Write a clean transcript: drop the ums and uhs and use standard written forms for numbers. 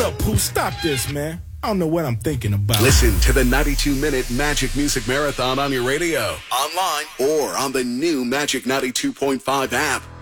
up, Pooh? Stop this, man. I don't know what I'm thinking about. Listen to the 92-minute Magic Music Marathon on your radio, online, or on the new Magic 92.5 app.